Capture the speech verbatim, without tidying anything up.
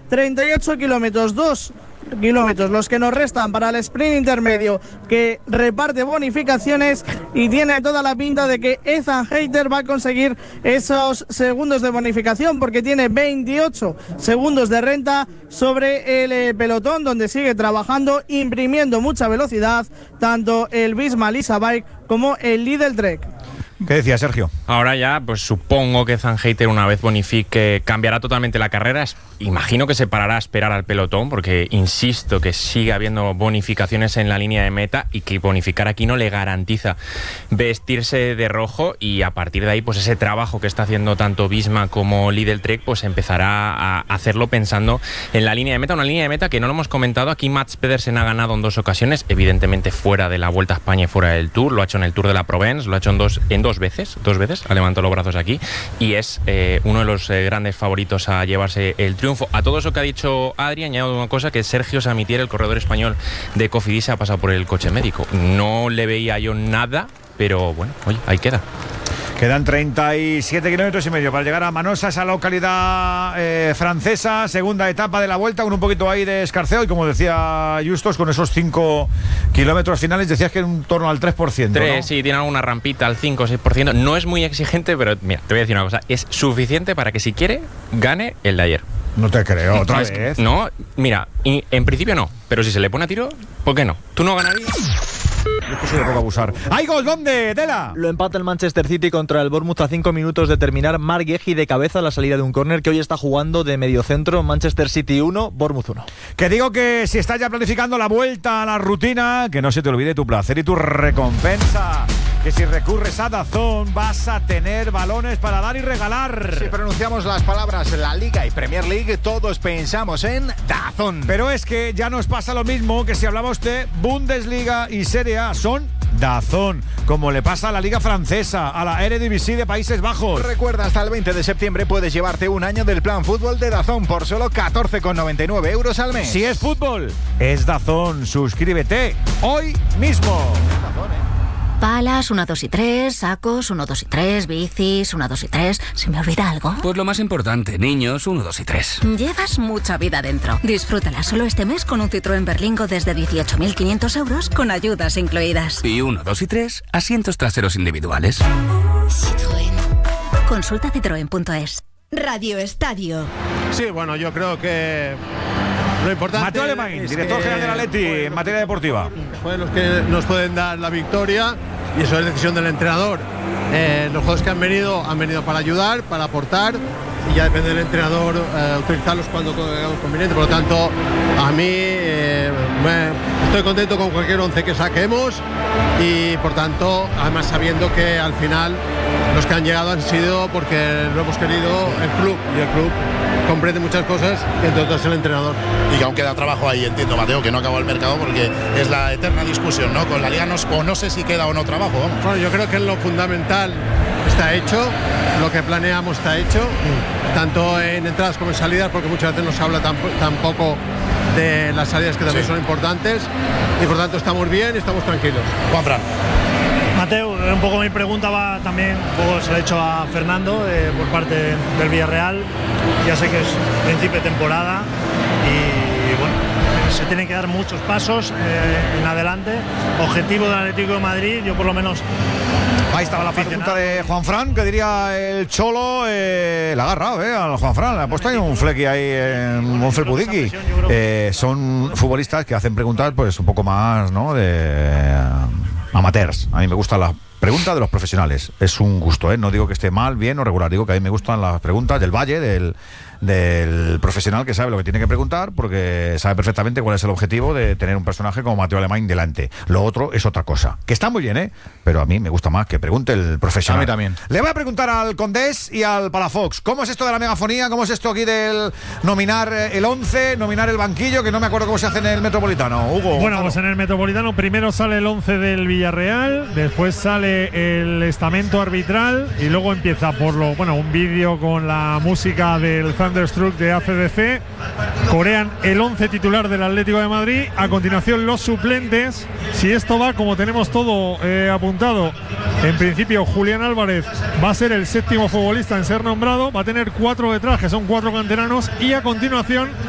treinta y ocho kilómetros, dos kilómetros los que nos restan para el sprint intermedio, que reparte bonificaciones y tiene toda la pinta de que Ethan Hayter va a conseguir esos segundos de bonificación, porque tiene veintiocho segundos de renta sobre el eh, pelotón, donde sigue trabajando, imprimiendo mucha velocidad, tanto el Visma Lease Bike como el Lidl Trek. ¿Qué decía Sergio? Ahora ya, pues supongo que Ethan Hayter, una vez bonifique, cambiará totalmente la carrera. Imagino que se parará a esperar al pelotón, porque insisto que sigue habiendo bonificaciones en la línea de meta y que bonificar aquí no le garantiza vestirse de rojo, y a partir de ahí, pues ese trabajo que está haciendo tanto Visma como Lidl Trek, pues empezará a hacerlo pensando en la línea de meta. Una línea de meta que no lo hemos comentado, aquí Mats Pedersen ha ganado en dos ocasiones, evidentemente fuera de la Vuelta a España y fuera del Tour. Lo ha hecho en el Tour de la Provence, lo ha hecho en dos, en dos veces, dos veces, ha levantado los brazos aquí, y es eh, uno de los eh, grandes favoritos a llevarse el triunfo. A todo eso que ha dicho Adri, añado una cosa, que Sergio Samitier, el corredor español de Cofidis, se ha pasado por el coche médico. No le veía yo nada, pero bueno, oye, ahí queda. Quedan treinta y siete kilómetros y medio para llegar a Manosa, esa localidad eh, francesa, segunda etapa de la Vuelta, con un poquito ahí de escarceo, y como decía Justos, con esos cinco kilómetros finales, decías que en torno al tres por ciento, tres, ¿no? Sí, tiene alguna rampita al cinco o seis por ciento. No es muy exigente, pero mira, te voy a decir una cosa, es suficiente para que, si quiere, gane el de ayer. No te creo, otra no, vez. Es que, no, mira, y en principio no, pero si se le pone a tiro, ¿por qué no? ¿Tú no ganarías? Es que soy de poco abusar. ¡Hay gol! ¿Dónde? ¡Tela! Lo empata el Manchester City contra el Bournemouth a cinco minutos de terminar. Marc Guehi de cabeza a la salida de un córner, que hoy está jugando de mediocentro. Manchester City uno, Bournemouth uno. Que digo que si estás ya planificando la vuelta a la rutina, que no se te olvide tu placer y tu recompensa. Que si recurres a DAZN vas a tener balones para dar y regalar. Si pronunciamos las palabras La Liga y Premier League, todos pensamos en DAZN. Pero es que ya nos pasa lo mismo que si hablamos de Bundesliga y Serie A. Son DAZN, como le pasa a la Liga Francesa, a la Eredivisie de Países Bajos. Recuerda, hasta el veinte de septiembre puedes llevarte un año del plan fútbol de DAZN por solo catorce con noventa y nueve euros al mes. Si es fútbol, es DAZN. Suscríbete hoy mismo. Palas, uno, dos y tres, sacos, uno, dos y tres, bicis, uno, dos y tres. ¿Se me olvida algo? Pues lo más importante, niños, uno, dos y tres. Llevas mucha vida dentro. Disfrútala solo este mes con un Citroën Berlingo desde dieciocho mil quinientos euros con ayudas incluidas. Y uno, dos y tres, asientos traseros individuales. Citroën. Consulta citroen punto es. Radio Estadio. Sí, bueno, yo creo que lo importante Mateo Alemán, es director que, general del Atleti pues, en materia deportiva. Pues los que nos pueden dar la victoria, y eso es decisión del entrenador. Eh, los jugadores que han venido han venido para ayudar, para aportar, y ya depende del entrenador eh, utilizarlos cuando es conveniente. Por lo tanto, a mí eh, me, estoy contento con cualquier once que saquemos, y por tanto, además sabiendo que al final los que han llegado han sido porque lo hemos querido el club, y el club comprende muchas cosas, entre otras el entrenador. Y que aún queda trabajo ahí, entiendo, Mateo, que no acabó el mercado, porque es la eterna discusión, ¿no? Con la Liga no, o no sé si queda o no trabajo, vamos. Bueno, yo creo que lo fundamental está hecho, lo que planeamos está hecho, mm. tanto en entradas como en salidas, porque muchas veces no se habla tampoco de las salidas, que también sí. son importantes, y por tanto estamos bien y estamos tranquilos. Juanfran. Mateo, un poco mi pregunta va también, un poco se la he hecho a Fernando eh, por parte del Villarreal. Ya sé que es principio de temporada y bueno, se tienen que dar muchos pasos eh, en adelante. Objetivo del Atlético de Madrid, yo por lo menos. Ahí estaba la pregunta de Juanfran, que diría el Cholo, eh, la ha agarrado, eh, al Juanfran, le ha puesto ahí un flequi ahí en Monfelpudiki. Eh, son futbolistas que hacen preguntas pues un poco más, ¿no?, de amateurs. A mí me gusta la pregunta de los profesionales. Es un gusto, ¿eh? No digo que esté mal, bien o regular. Digo que a mí me gustan las preguntas del Valle, del, del profesional que sabe lo que tiene que preguntar, porque sabe perfectamente cuál es el objetivo de tener un personaje como Mateo Alemán delante. Lo otro es otra cosa. Que está muy bien, ¿eh? Pero a mí me gusta más que pregunte el profesional. A mí también. Le voy a preguntar al Condés y al Palafox. ¿Cómo es esto de la megafonía? ¿Cómo es esto aquí del nominar el once, nominar el banquillo? Que no me acuerdo cómo se hace en el Metropolitano. Hugo. Bueno, Gonzalo. pues en el Metropolitano primero sale el once del Villarreal, después sale el estamento arbitral y luego empieza por lo bueno un vídeo con la música del Thunderstruck de A C D C. Corean el once titular del Atlético de Madrid. A continuación los suplentes. Si esto va como tenemos todo eh, apuntado, en principio Julián Álvarez va a ser el séptimo futbolista en ser nombrado. Va a tener cuatro detrás, que son cuatro canteranos, y a continuación